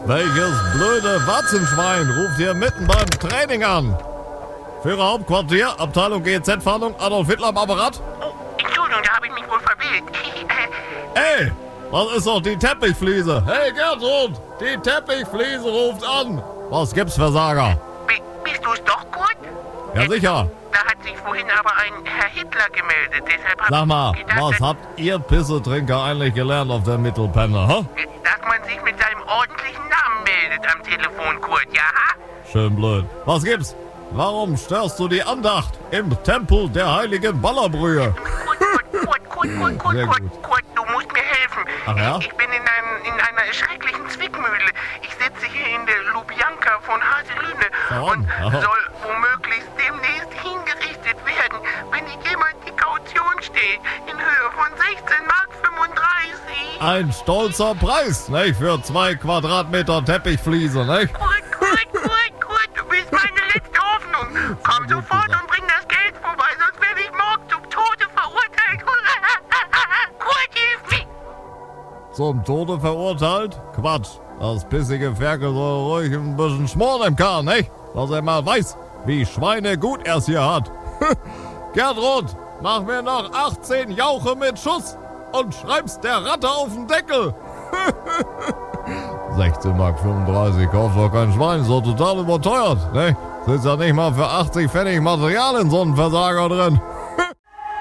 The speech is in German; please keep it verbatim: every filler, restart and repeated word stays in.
Welches blöde Watzenschwein ruft hier mitten beim Training an? Führer Hauptquartier, Abteilung G Z-Fahndung, Adolf Hitler am Apparat. Oh, Entschuldigung, da habe ich mich wohl verwählt. Ey, das ist doch die Teppichfliese. Hey Gertrud, die Teppichfliese ruft an. Was gibt's, Versager? B bist du es doch, Kurt? Ja, sicher. Da hat sich vorhin aber ein Herr Hitler gemeldet, deshalb habe Sag mal, ich gedacht, was habt ihr Pissetrinker eigentlich gelernt auf der Mittelpenne, hä? dass man sich mit seinem ordentlichen Namen meldet am Telefon, Kurt, ja? Schön blöd. Was gibt's? Warum störst du die Andacht im Tempel der heiligen Ballerbrühe? Kurt, Kurt, Kurt, Kurt, Kurt, Kurt, Sehr Kurt, gut. Kurt, du musst mir helfen. Ach ja? Ich bin in, einem, in einer schrecklichen Zwickmühle. Ich sitze hier in der Lubjanka von Haselünne Warum? und Aha. soll womöglich demnächst hingerichtet werden, wenn nicht jemand die Kaution steht, in Höhe von sechzehn Mark fünfunddreißig. Ein stolzer Preis, nicht? Für zwei Quadratmeter Teppichfliese, nicht? Kurt, Kurt, Kurt, Kurt, du bist meine letzte Hoffnung. Komm gut sofort gesagt. und bring das Geld vorbei, sonst werde ich morgen zum Tode verurteilt. Kurt, hilf mir. Zum Tode verurteilt? Quatsch. Das pissige Ferkel soll ruhig ein bisschen schmoren im Kahn, nicht? Dass er mal weiß, wie schweinegut er es hier hat. Gertrud, mach mir noch achtzehn Jauche mit Schuss und schreib's der Ratte auf den Deckel. sechzehn Mark fünfunddreißig, kauft doch kein Schwein, ist doch total überteuert, ne? Sitzt ja nicht mal für achtzig Pfennig Material in so einem Versager drin.